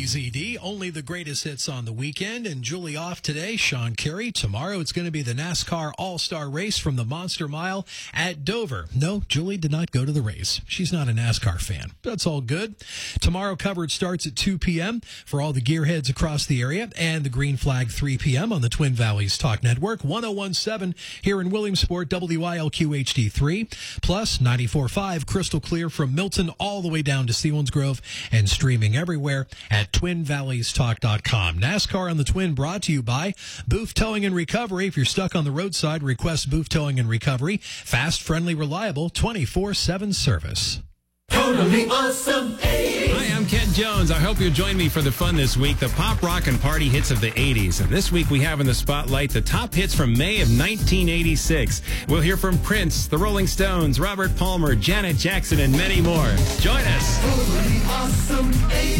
WBZD, only the greatest hits on the weekend, and Julie off today, Sean Carey. Tomorrow it's going to be the NASCAR All-Star Race from the Monster Mile at Dover. No, Julie did not go to the race. She's not a NASCAR fan. That's all good. Tomorrow coverage starts at 2 p.m. for all the gearheads across the area, and the green flag 3 p.m. on the Twin Valleys Talk Network, 1017 here in Williamsport, WILQ HD3, plus 94.5 crystal clear from Milton all the way down to Selinsgrove, and streaming everywhere at TwinValleysTalk.com. NASCAR on the Twin brought to you by Booth Towing and Recovery. If you're stuck on the roadside, request Booth Towing and Recovery. Fast, friendly, reliable, 24/7 service. Totally awesome 80s. Hi, I'm Ken Jones. I hope you'll join me for the fun this week, the pop, rock, and party hits of the 80s. And this week we have in the spotlight the top hits from May of 1986. We'll hear from Prince, the Rolling Stones, Robert Palmer, Janet Jackson, and many more. Join us. Totally awesome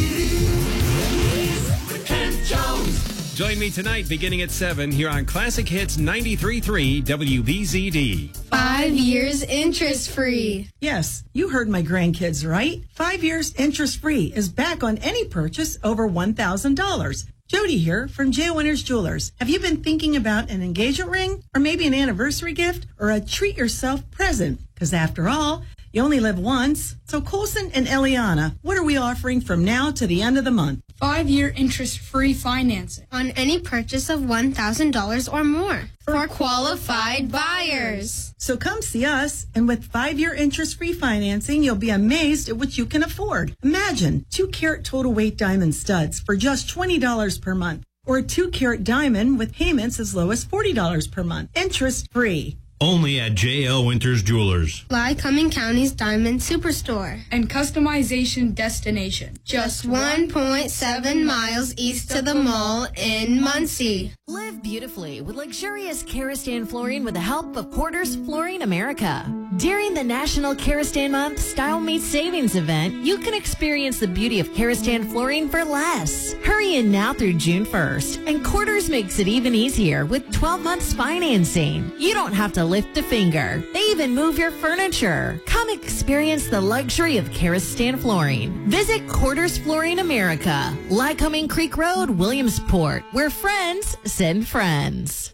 80s with Ken Jones. Join me tonight beginning at 7 here on Classic Hits 93.3 WBZD. 5 years interest-free. Yes, you heard my grandkids right. 5 years interest-free is back on any purchase over $1,000. Jody here from J. Winters Jewelers. Have you been thinking about an engagement ring or maybe an anniversary gift or a treat-yourself present? Because after all, you only live once. So Colson and Eliana, what are we offering from now to the end of the month? 5-year interest-free financing on any purchase of $1,000 or more for qualified buyers. So come see us, and with 5-year interest-free financing, you'll be amazed at what you can afford. Imagine 2-carat total weight diamond studs for just $20 per month, or a 2-carat diamond with payments as low as $40 per month, interest-free. Only at J.L. Winters Jewelers. Lycoming County's Diamond Superstore and customization destination. Just 1.7 miles east of the mall in Muncie. Live beautifully with luxurious Karastan flooring with the help of Porter's Flooring America. During the National Karastan Month Style Meets Savings event, you can experience the beauty of Karastan flooring for less. Hurry in now through June 1st, and Quarters makes it even easier with 12 months financing. You don't have to lift a finger. They even move your furniture. Come experience the luxury of Karastan flooring. Visit Quarters Flooring America, Lycoming Creek Road, Williamsport, where friends send friends.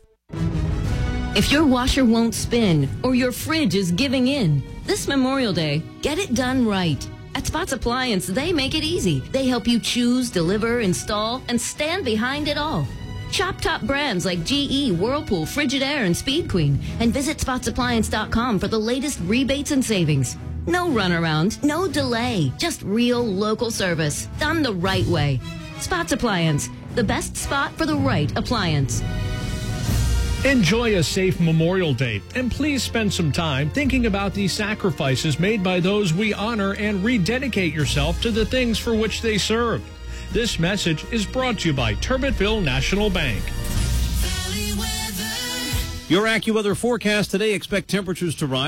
If your washer won't spin or your fridge is giving in, this Memorial Day, get it done right. At Spots Appliance, they make it easy. They help you choose, deliver, install, and stand behind it all. Shop top brands like GE, Whirlpool, Frigidaire, and Speed Queen, and visit spotsappliance.com for the latest rebates and savings. No runaround, no delay, just real local service done the right way. Spots Appliance, the best spot for the right appliance. Enjoy a safe Memorial Day, and please spend some time thinking about the sacrifices made by those we honor and rededicate yourself to the things for which they served. This message is brought to you by Turbotville National Bank. Your AccuWeather forecast today, expect temperatures to rise.